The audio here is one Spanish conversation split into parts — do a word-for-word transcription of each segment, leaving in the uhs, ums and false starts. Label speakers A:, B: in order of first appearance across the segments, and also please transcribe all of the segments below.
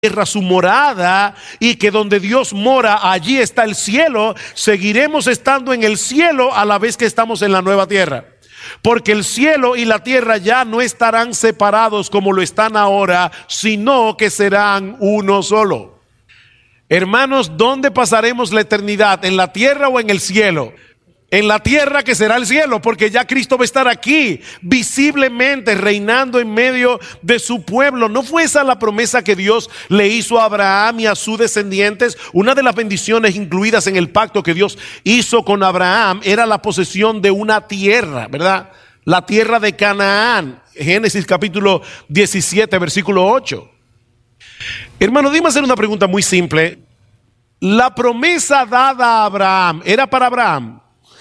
A: tierra su morada y que donde Dios mora, allí está el cielo, seguiremos estando en el cielo a la vez que estamos en la nueva tierra. Porque el cielo y la tierra ya no estarán separados como lo están ahora, sino que serán uno solo. Hermanos, ¿dónde pasaremos la eternidad? ¿En la tierra o en el cielo? En la tierra, que será el cielo, porque ya Cristo va a estar aquí, visiblemente reinando en medio de su pueblo. ¿No fue esa la promesa que Dios le hizo a Abraham y a sus descendientes? Una de las bendiciones incluidas en el pacto que Dios hizo con Abraham era la posesión de una tierra, ¿verdad? La tierra de Canaán. Génesis capítulo diecisiete, versículo ocho. Hermano, dime hacer una pregunta muy simple. La promesa dada a Abraham, ¿era para Abraham?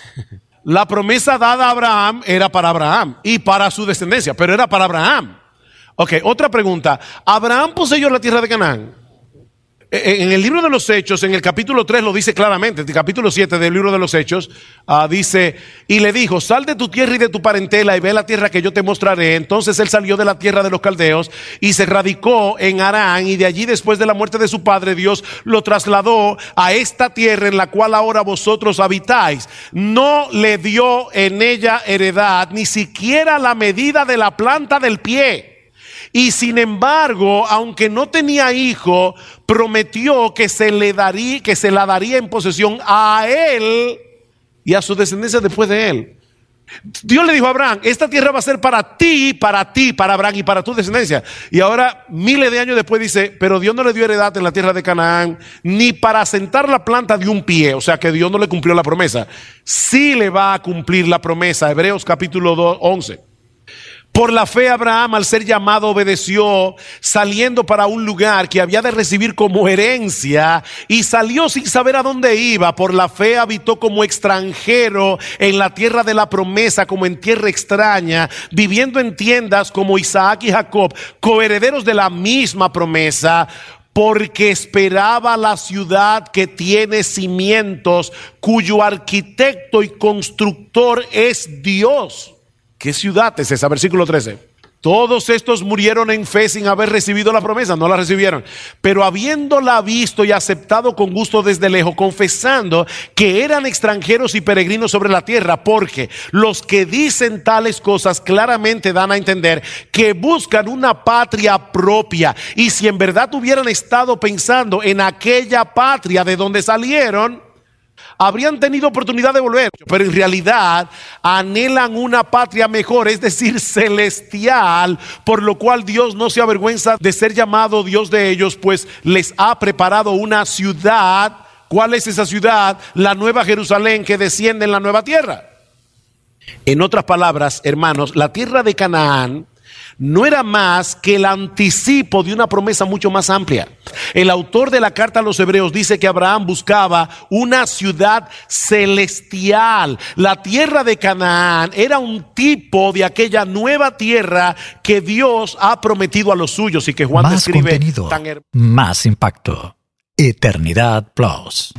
A: La promesa dada a Abraham era para Abraham y para su descendencia, pero era para Abraham. Ok, otra pregunta. ¿Abraham poseyó la tierra de Canaán? En el libro de los Hechos, en el capítulo tres lo dice claramente. El capítulo siete del libro de los Hechos uh, dice: y le dijo, sal de tu tierra y de tu parentela y ve la tierra que yo te mostraré. Entonces él salió de la tierra de los caldeos y se radicó en Harán, y de allí, después de la muerte de su padre, Dios lo trasladó a esta tierra en la cual ahora vosotros habitáis. No le dio en ella heredad, ni siquiera la medida de la planta del pie. Y sin embargo, aunque no tenía hijo, prometió que se le daría, que se la daría en posesión a él y a su descendencia después de él. Dios le dijo a Abraham: esta tierra va a ser para ti, para ti, para Abraham y para tu descendencia. Y ahora, miles de años después, dice: pero Dios no le dio heredad en la tierra de Canaán, ni para sentar la planta de un pie. O sea que Dios no le cumplió la promesa. Sí le va a cumplir la promesa. Hebreos capítulo dos, once. Por la fe Abraham, al ser llamado, obedeció, saliendo para un lugar que había de recibir como herencia, y salió sin saber a dónde iba. Por la fe habitó como extranjero en la tierra de la promesa, como en tierra extraña, viviendo en tiendas como Isaac y Jacob, coherederos de la misma promesa, porque esperaba la ciudad que tiene cimientos, cuyo arquitecto y constructor es Dios. ¿Qué ciudad es esa? Versículo trece. Todos estos murieron en fe sin haber recibido la promesa, no la recibieron, pero habiéndola visto y aceptado con gusto desde lejos, confesando que eran extranjeros y peregrinos sobre la tierra, porque los que dicen tales cosas claramente dan a entender que buscan una patria propia. Y si en verdad hubieran estado pensando en aquella patria de donde salieron, habrían tenido oportunidad de volver, pero en realidad anhelan una patria mejor, es decir, celestial, por lo cual Dios no se avergüenza de ser llamado Dios de ellos, pues les ha preparado una ciudad. ¿Cuál es esa ciudad? La nueva Jerusalén, que desciende en la nueva tierra. En otras palabras, hermanos, la tierra de Canaán no era más que el anticipo de una promesa mucho más amplia. El autor de la carta a los Hebreos dice que Abraham buscaba una ciudad celestial. La tierra de Canaán era un tipo de aquella nueva tierra que Dios ha prometido a los suyos, y que Juan
B: más
A: describe
B: contenido,
A: tan hermoso.
B: Más impacto. Eternidad Plus.